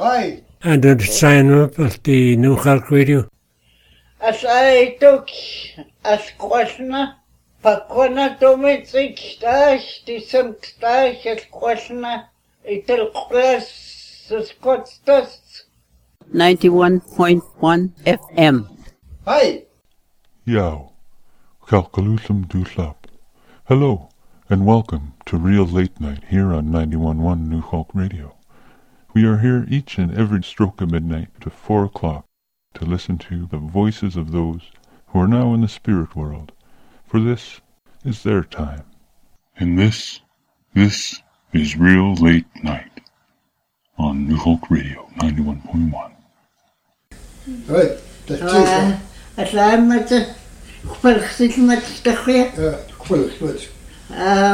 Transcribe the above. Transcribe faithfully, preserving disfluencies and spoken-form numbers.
Hi. And the sign up at the New Hulk Radio. As I took as questioner, Pakona Dominic Stash, the some Stash as questioner, it'll class the Scots dust. ninety-one point one F M. Hi. Yow. Calcalutum Dulap. Hello, and welcome to Real Late Night here on ninety-one point one New Hulk Radio. We are here each and every stroke of midnight to four o'clock to listen to the voices of those who are now in the spirit world, for this is their time. And this, this is Real Late Night on New Hulk Radio ninety-one point one. Right, that's it. As I'm at the Quilchig Match the Quilch. Yeah, Quilch, Quilch.